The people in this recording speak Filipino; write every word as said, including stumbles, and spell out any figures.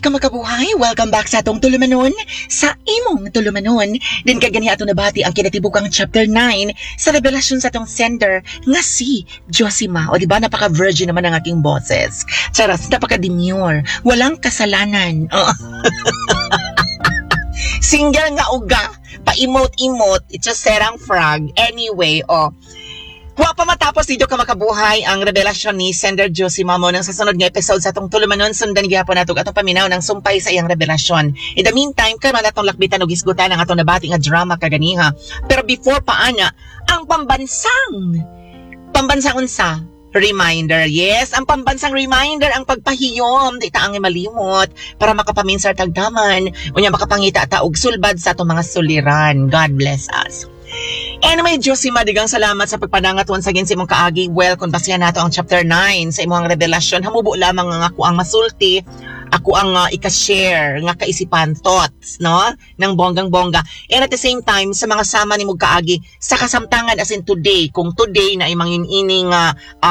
ka makabuhay, welcome back sa atong tulumanon, sa imong tulumanon. Din kagani ato nabati ang kinatibukang chapter nine sa revelasyon sa atong sender nga si Josima. O diba, napaka-virgin naman ang aking boses. Charas, napaka-demure, walang kasalanan. Oh. Single nga uga, pa-emote-emote, it's a serang frog. Anyway, oh. Wa pa matapos dito ka makabuhay ang revelasyon ni Sender Josima mo nang sa sunod nga episode sa atong tulumanon sundan gyapon nato atong paminaw ng sumpay sa iyang revelasyon. In the meantime, kay man atong lakbitan og isgutan ang atong nabati nga drama kaganiha. Pero before pa ana, ang pambansang pambansang unsa? Reminder. Yes, ang pambansang reminder ang pagpahiyom, di ta ang malimot para makapaminsar tagdaman unya makapangita ta og sulbad sa atong mga suliran. God bless us. Anyway, Josima, digang salamat sa pagpanangat once again sa imong kaagi. Well, kung basihan nato ang chapter nine sa imong revelasyon, hamubo lamang nga ako ang masulti, ako ang uh, ika-share nga kaisipan thoughts, no? Ng bonggang-bongga. And at the same time, sa mga sama ni mong kaagi, sa kasamtangan as in today, kung today na imang ining uh,